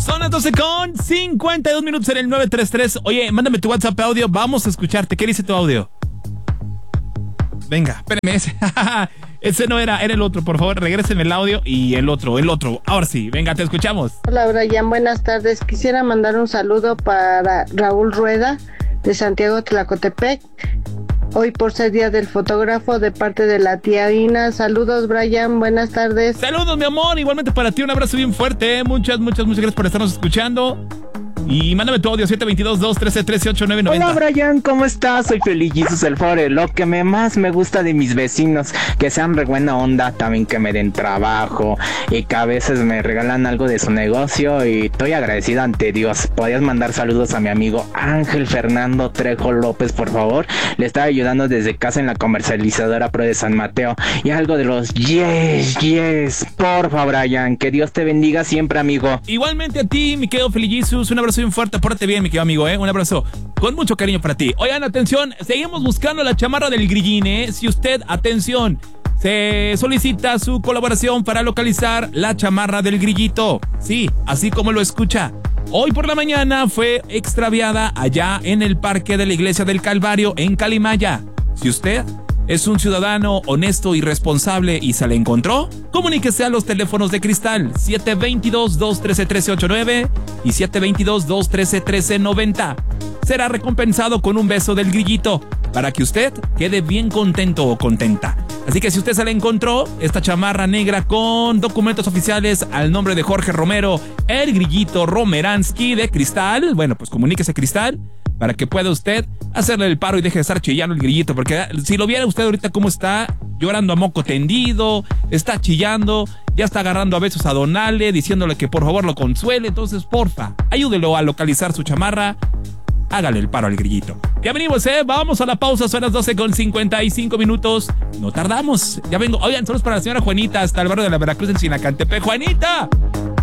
Son las 12:52 en el 933. Oye, mándame tu WhatsApp audio, vamos a escucharte. ¿Qué dice tu audio? Venga, espérame. Ese no era el otro. Por favor, regresen el audio y el otro. Ahora sí, venga, te escuchamos. Hola, Brian, buenas tardes. Quisiera mandar un saludo para Raúl Rueda de Santiago Tlacotepec. Hoy por ser día del fotógrafo de parte de la tía Ina. Saludos, Brian, buenas tardes. Saludos, mi amor, igualmente para ti, un abrazo bien fuerte. Muchas gracias por estarnos escuchando. Y mándame tu audio, 722-213-13890. Hola, Brian, ¿cómo estás? Soy Feliz Jesus el Fore. Lo que más me gusta de mis vecinos, que sean re buena onda, también que me den trabajo y que a veces me regalan algo de su negocio y estoy agradecido ante Dios. ¿Podrías mandar saludos a mi amigo Ángel Fernando Trejo López, por favor? Le estaba ayudando desde casa en la comercializadora Pro de San Mateo. Y algo de los yes, porfa, Brian, que Dios te bendiga siempre, amigo. Igualmente a ti, mi querido Feliz Jesus, un abrazo bien fuerte, pórtate bien, mi querido amigo, un abrazo con mucho cariño para ti. Oigan, atención, seguimos buscando la chamarra del Grillín, Si usted, atención, se solicita su colaboración para localizar la chamarra del Grillito, sí, así como lo escucha. Hoy por la mañana fue extraviada allá en el parque de la Iglesia del Calvario en Calimaya. Si usted es un ciudadano honesto y responsable y se le encontró, comuníquese a los teléfonos de cristal 722-213-1389 y 722-213-1390. Será recompensado con un beso del Grillito para que usted quede bien contento o contenta. Así que si usted se le encontró esta chamarra negra con documentos oficiales al nombre de Jorge Romero, el Grillito Romeransky de Cristal, bueno, pues comuníquese a Cristal para que pueda usted hacerle el paro y deje de estar chillando el Grillito, porque si lo viera usted ahorita cómo está, llorando a moco tendido, está chillando, ya está agarrando a besos a Don Ale, diciéndole que por favor lo consuele. Entonces, porfa, ayúdelo a localizar su chamarra, hágale el paro al Grillito. Ya venimos, vamos a la pausa, son las 12:55. No tardamos, ya vengo. Oigan, saludos para la señora Juanita, hasta el barrio de la Veracruz en Sinacantepec. ¡Juanita!